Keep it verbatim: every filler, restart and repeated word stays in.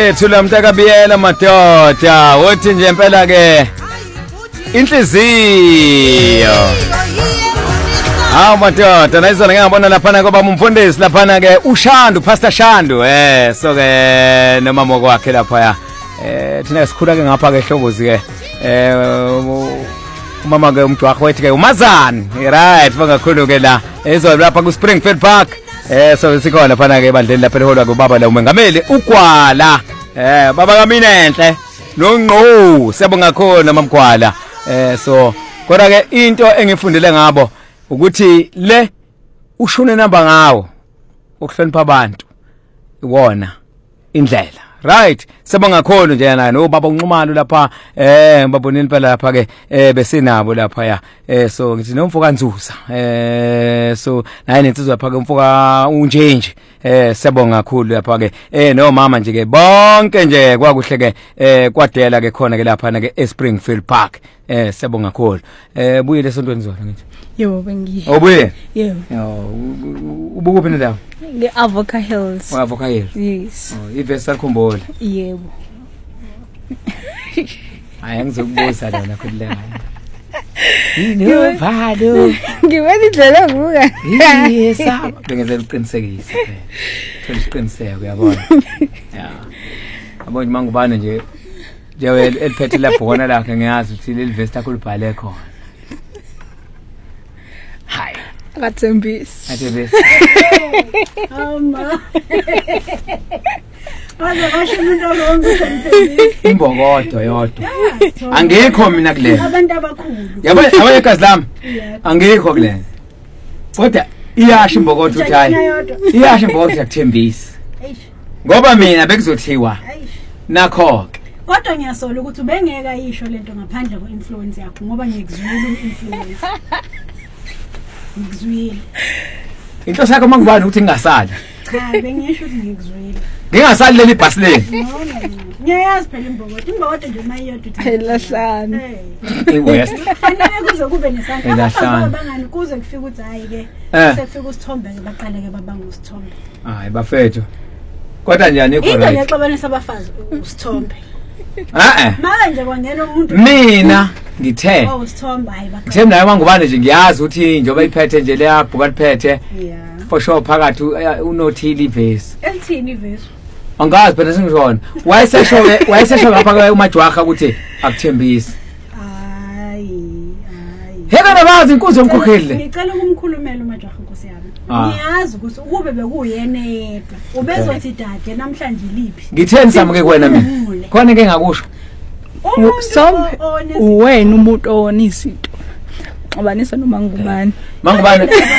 wethu lamtaka biyela madoda wothi nje impela ke inhliziyo hawo madoda nayizona ngiyabona lapha ngoba umfundisi lapha ke uShandu Pastor Shandu eh so ke nomama kwakhe lapha ya eh thina sikhula ke ngapha ke ehlobozi ke eh umama ke umjwakho wethu ke umazani right bangakhulu ke la ezo lapha ku Springfield Park eh so sikhona phana ke ebandleni lapha eholwa kubaba la umengameli uGwala eh baba kamina enhle nonqo siyabonga khona mamgwala eh so kodwa ke into engifundile ngabo ukuthi le ushune namba ngawo ukuhlonipha abantu iwona indlela right siyabonga khona nje yana no baba unqumalo lapha eh baboneni phela lapha ke eh besinabo lapha ya eh so ngithi nomfoka Nzuza eh so naye nensizwa lapha ke umfoka unjenje eh siyabonga kakhulu lapha ke eh no mama nje ke bonke nje kwakuhle ke eh kwadela ke khona ke lapha ke eSpringfield Park eh siyabonga kakhulu eh buyile esontweni zona ngithi yebo bengi obuye yebo ubukuphi nendawo nge Avoca Hills wa Avoca Hills yes oh ivesa likhumbula yebo hayi ngizokubuza lana khulileka yini valo ngiwena indlela ngokuka yesa bengenzela uqinisekise thola isiqiniseko uyabona ya abona mangubane nje nje eliphethe lapho khona lakhe ngiyazi ukuthi leli vesta kulibhale khona hayi akathembisi athembisi ama Aze basho umuntu olonke imbokodo yodwa angikho mina kule abantu abakhulu yabo yabo igazi lami angikho kule kodwa iyasho imbokodo uthi hayi iyasho imbokodo yakuthembisa ngoba mina bekuzothiwa nakho kodwa ngiyasola ukuthi ubengeka yisho lento ngaphandle kwe influence yakho ngoba ngiyekuzwile influence ngizwile into sakho mangubani ukuthi ngingasali cha bengisho ukuthi ngiyekuzwile ngingasali leli bus leli ngiyayazi phela imbokodo imbokodo nje mayiyodwa uthi elahlani eWest fanele kuze kube nesandla abangani kuze kufike ukuthi hayi ke sekufika usithombe ke baqale ke babanga usithombe hayi bafethu kodwa njani into correct ngiyaxabanisa abafazi usithombe a a manje kwangena umuntu mina ngithe oh usithombe hayi baqale ngithe naye mangubani nje ngiyazi ukuthi njoba iphethe nje le yabhuka liphethe yeah for sure phakathi unothili vesi elithini ivesi angazi phela singishona wayesesho wayesesho lapha ke umajwakha ukuthi akuthembisi hayi hayi heka nabazi inkuzo yomkhokheli ngicela ukumkhulumela umajwakha inkosi yami ngiyazi ukuthi ukube bekuyena yedwa ubezothi dade namhlanje liphi ngitheni samuke kuwena mina khona ke ngakusho sombe uwena umuntu owona izinto xabanisa noma ngubani mangubani